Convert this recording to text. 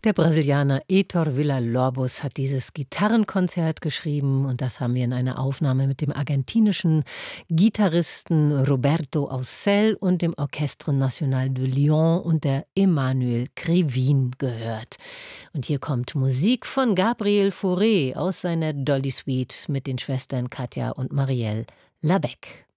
Der Brasilianer Heitor Villa-Lobos hat dieses Gitarrenkonzert geschrieben und das haben wir in einer Aufnahme mit dem argentinischen Gitarristen Roberto Aussel und dem Orchestre National de Lyon und der Emmanuel Krivine gehört. Und hier kommt Musik von Gabriel Fauré aus seiner Dolly Suite mit den Schwestern Katja und Marielle Labec.